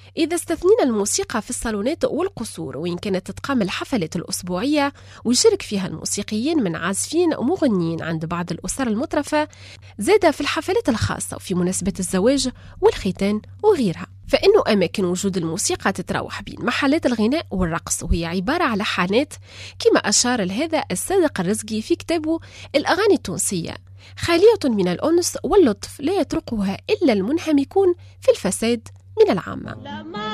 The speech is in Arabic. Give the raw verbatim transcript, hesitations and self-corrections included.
إذا استثنينا الموسيقى في الصالونات والقصور وإن كانت تتقام الحفلات الأسبوعية ويشارك فيها الموسيقيين من عازفين ومغنيين عند بعض الأسر المترفة، زاد في الحفلات الخاصة وفي مناسبة الزواج والختان وغيرها، فإنه أماكن وجود الموسيقى تتراوح بين محلات الغناء والرقص، وهي عبارة على حانات كما أشار لهذا الصادق الرزقي في كتابه الأغاني التونسية، خالية من الأنس واللطف لا يطرقها إلا المنهمكون في الفساد من العامة.